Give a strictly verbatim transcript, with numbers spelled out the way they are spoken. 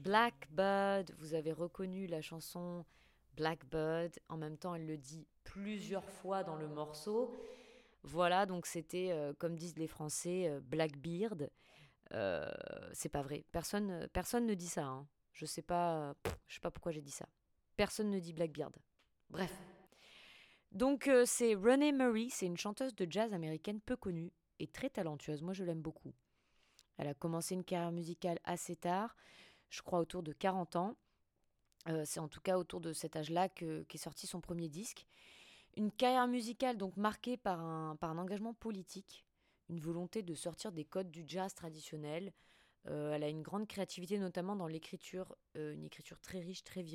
Blackbird, vous avez reconnu la chanson Blackbird. En même temps, elle le dit plusieurs fois dans le morceau. Voilà, donc c'était, euh, comme disent les Français, euh, Blackbeard. Euh, c'est pas vrai. Personne, personne ne dit ça. Hein. Je sais pas, pff, je sais pas pourquoi j'ai dit ça. Personne ne dit Blackbeard. Bref. Donc euh, c'est Renee Murray, c'est une chanteuse de jazz américaine peu connue et très talentueuse. Moi, je l'aime beaucoup. Elle a commencé une carrière musicale assez tard, je crois autour de quarante ans. Euh, c'est en tout cas autour de cet âge-là que, qu'est sorti son premier disque. Une carrière musicale donc marquée par un, par un engagement politique, une volonté de sortir des codes du jazz traditionnel. Euh, elle a une grande créativité, notamment dans l'écriture, euh, une écriture très riche, très